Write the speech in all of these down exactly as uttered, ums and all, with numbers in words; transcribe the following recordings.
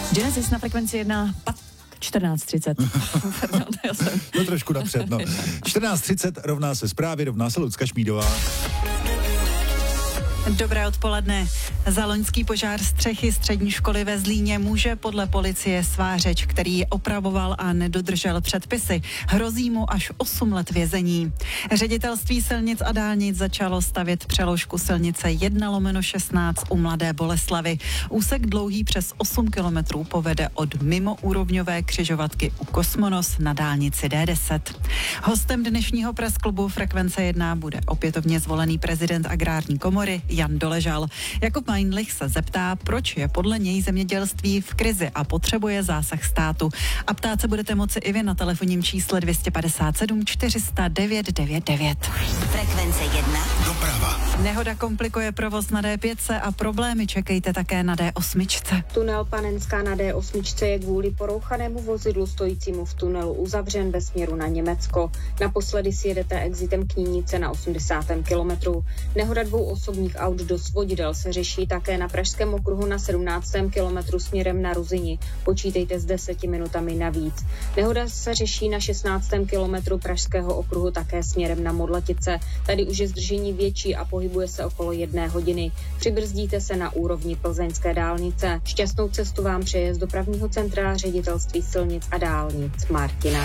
Genesis na frekvenci jedna, čtrnáct třicet. No trošku napřed, no. čtrnáct třicet rovná se zprávy, rovná se Lucka Šmídová. Dobré odpoledne. Za loňský požár střechy střední školy ve Zlíně může podle policie svářeč, který ji opravoval a nedodržel předpisy. Hrozí mu až osm let vězení. Ředitelství silnic a dálnic začalo stavět přeložku silnice jedna lomeno šestnáct u Mladé Boleslavi. Úsek dlouhý přes osm kilometrů povede od mimoúrovňové křižovatky u Kosmonos na dálnici D deset. Hostem dnešního presklubu Frekvence jedna bude opětovně zvolený prezident Agrární komory Jan Doležal. Jakub Meinlich se zeptá, proč je podle něj zemědělství v krizi a potřebuje zásah státu. A ptát se budete moci i vy na telefonním čísle dvě stě padesát sedm čtyři sta devět devět devět. Frekvence jedna. Doprava. Nehoda komplikuje provoz na D pět a problémy čekejte také na D osm. Tunel Panenská na D osm je kvůli porouchanému vozidlu stojícímu v tunelu uzavřen ve směru na Německo. Naposledy si jedete exitem Knínice na osmdesátém kilometru. Nehoda dvou osobních aut do svodidel se řeší také na Pražském okruhu na sedmnáctém kilometru směrem na Ruzini. Počítejte s deseti minutami navíc. Nehoda se řeší na šestnáctém kilometru Pražského okruhu také směrem na Modlatice. Tady už je zdržení větší a pohybuje se okolo jedné hodiny. Přibrzdíte se na úrovni plzeňské dálnice. Šťastnou cestu vám přeje z dopravního centra Ředitelství silnic a dálnic Martina.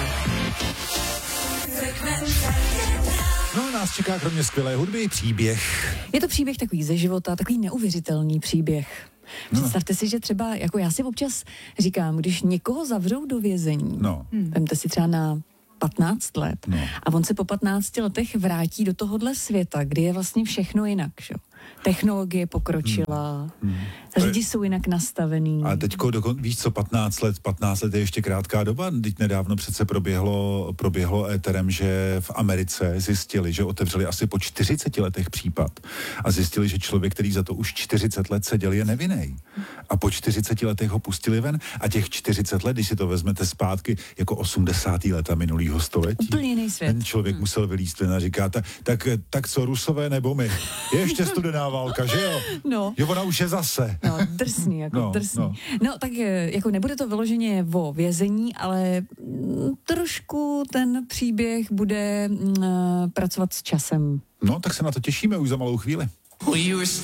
No, nás čeká kromě skvělé hudby i příběh. Je to příběh takový ze života, takový neuvěřitelný příběh. No. Představte si, že třeba, jako já si občas říkám, když někoho zavřou do vězení, No. hmm. vemte si třeba na patnáct let No. a on se po patnácti letech vrátí do tohohle světa, kdy je vlastně všechno jinak, že? Technologie pokročila, hmm. Hmm. lidi jsou jinak nastavený. A teďko, dokon, víš co, patnáct let, patnáct let je ještě krátká doba. Teď nedávno přece proběhlo, proběhlo éterem, že v Americe zjistili, že otevřeli asi po čtyřiceti letech případ a zjistili, že člověk, který za to už čtyřicet let seděl, je nevinnej. A po čtyřiceti letech ho pustili ven a těch čtyřicet let, když si to vezmete zpátky, jako osmdesátá léta minulého století. Úplně jiný svět. Ten člověk hmm. musel vylízt ven a říká, tak, tak, tak co, Rusové nebo my? Je ještě studená válka, že jo? No. Jo, ona už je zase. No, drsný, jako no, drsný. No. no, tak jako nebude to vyloženě o vězení, ale mm, trošku ten příběh bude mm, pracovat s časem. No, tak se na to těšíme už za malou chvíli.